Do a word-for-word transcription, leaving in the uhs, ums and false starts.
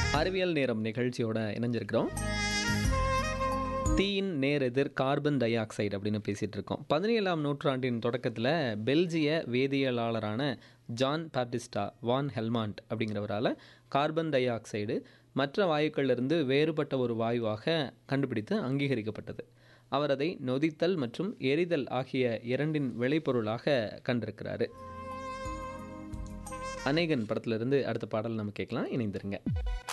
அறிவியல் நேரம் நிகழ்ச்சியோட இணைஞ்சிருக்கிறோம். தீயின் நேரெதிர் கார்பன் டை ஆக்சைடு அப்படின்னு பேசிகிட்டு இருக்கோம். பதினேழாம் நூற்றாண்டின் தொடக்கத்தில் பெல்ஜிய வேதியியலாளரான ஜான் பாப்டிஸ்டா வான் ஹெல்மாண்ட் அப்படிங்கிறவரால் கார்பன் டை ஆக்சைடு மற்ற வாயுக்களிலிருந்து வேறுபட்ட ஒரு வாயுவாக கண்டுபிடித்து அங்கீகரிக்கப்பட்டது. அவர் அதை நொதித்தல் மற்றும் எரிதல் ஆகிய இரண்டின் விளைபொருளாக கண்டிருக்கிறாரு. அநேகன் படத்திலிருந்து அடுத்த பாடல் நம்ம கேட்கலாம். இணைந்திருங்க.